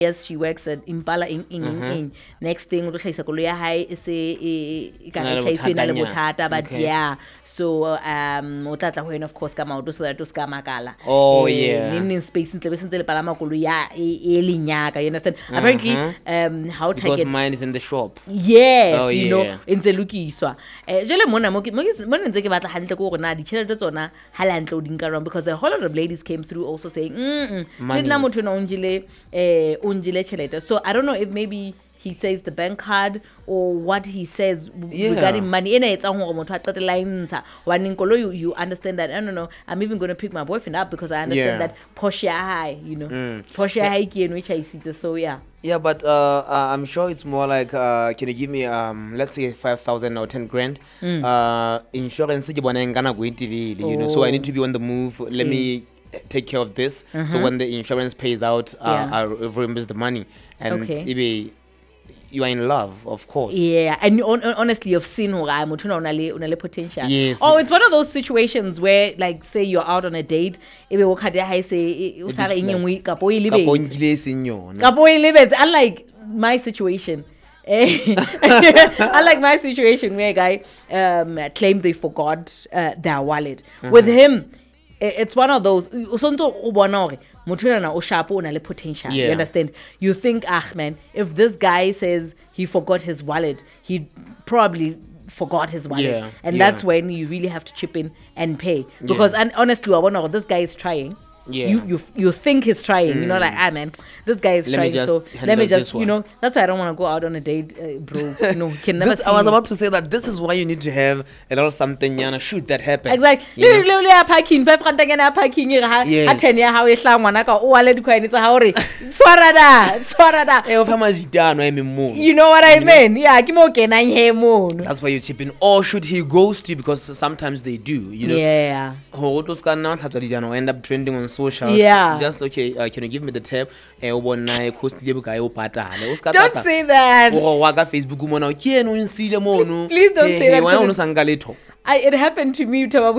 Yes, she works at Impala in. Next thing, o tlhaisa koloi ya hae e se e ka tjhaise ena le bothata, but yeah. So o tla tla ho ena of course ka maoto so that o ska makala. Oh yeah. Neng space ntle be sentse le palama koloi ya e lenyaka, you understand? Apparently how to because get mine is in the shop. Yes, you know, ntse lokiswa. Jele mona mo ntse ke batla hantle ko gore na di tšhelete tsona halantle o dinka rong, because a whole lot of ladies came through also saying nna motho na unjile chelete. So I don't know if maybe he says the bank card or what he says regarding money. You understand that? I don't know. I'm even going to pick my boyfriend up because I understand that Porsche high, you know. Porsche high in which I see the so yeah. Yeah, but I'm sure it's more like can you give me let's say 5,000 or 10 grand? Insurance you know, so I need to be on the move. Let me take care of this. So when the insurance pays out, I reimburse the money. And maybe you are in love, of course. Yeah, and honestly, you've seen who I'm potential. Yes. Oh, it's one of those situations where, like, say you're out on a date, unlike my situation. Unlike my situation where a guy claimed they forgot their wallet. With him, it's one of those. Potential. You understand? You think, man, if this guy says he forgot his wallet, he probably forgot his wallet. And that's when you really have to chip in and pay. Because honestly, this guy is trying. You think he's trying, you know, like, man, this guy is trying, so let me just, you know, that's why I don't want to go out on a date, bro. You know, can never see I was about to say that this is why you need to have a little something, shoot that happen. Exactly. Parking, 500 yana parking, a 10 year how is someone, you know what I mean? Yeah, that's why you chip in. Or should he ghost you? Because sometimes they do, you know. Yeah. End up trending on social. Just okay, can you give me the tab? Don't say that. Please don't say that. It happened to me. No.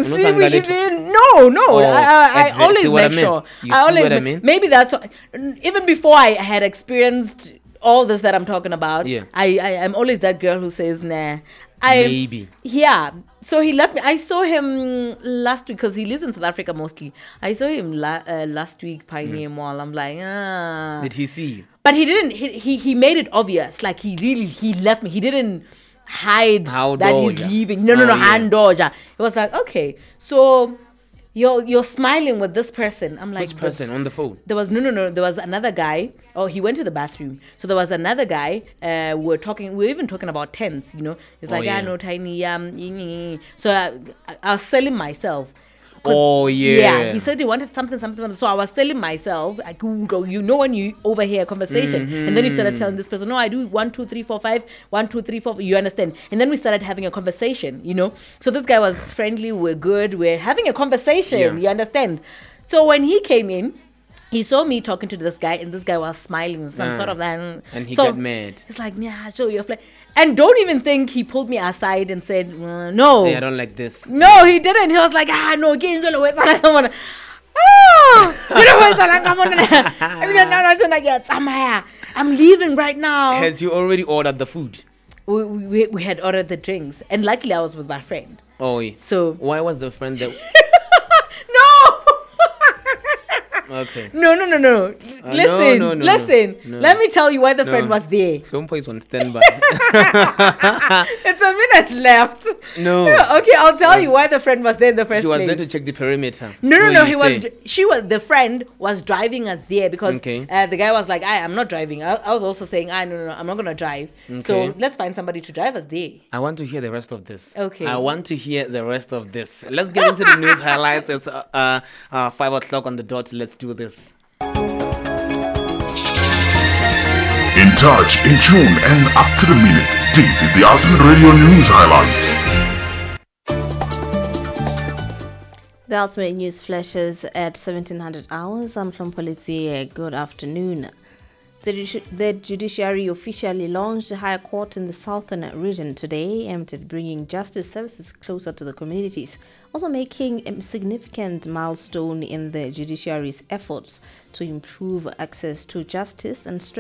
I always make sure. I always maybe that's even before I had experienced all this that I'm talking about. I'm always that girl who says nah. Maybe. Yeah. So he left me. I saw him last week because he lives in South Africa mostly. I saw him last week, Pioneer Mall. I'm like, Did he see you? But he didn't. He made it obvious. Like he left me. He didn't hide that he's leaving. No, hand doja. It was like, okay, so you're smiling with this person. I'm like, which person on the phone? There was no. There was another guy. Oh, he went to the bathroom. So there was another guy. We were even talking about tents. You know, it's like no tiny So I was selling myself. Oh yeah. He said he wanted something. So I was selling myself. I go, you know, when you overhear a conversation, and then you started telling this person, no, I do 1, 2, 3, 4, 5, 1, 2, 3, 4. You understand? And then we started having a conversation. You know, so this guy was friendly. We're good. We're having a conversation. You understand? So when he came in, he saw me talking to this guy, and this guy was smiling, some sort of man. And he got mad. He's like, yeah, show your flag. And don't even think he pulled me aside and said, no. Hey, I don't like this. No, he didn't. He was like, no, I'm leaving right now. Had you already ordered the food? We had ordered the drinks. And luckily I was with my friend. Oh, yeah. So why was the friend there? No! Okay. No. Listen. No. Let me tell you why the friend was there. Some is on standby. It's a minute left. No. Okay, I'll tell you why the friend was there in the first place. She was there to check the perimeter. No. The friend was driving us there because the guy was like, I'm not driving. I was also saying, no, I'm not going to drive. Okay. So let's find somebody to drive us there. I want to hear the rest of this. Okay. I want to hear the rest of this. Let's get into the news highlights. It's 5 o'clock on the dot. Let's do this. In touch, in tune, and up to the minute. This is the Ultimate Radio News Highlights. The Ultimate News flashes at 1700 hours. I'm from Politia. Good afternoon. The judiciary officially launched the Higher Court in the Southern region today, aimed at bringing justice services closer to the communities, also making a significant milestone in the judiciary's efforts to improve access to justice and strengthen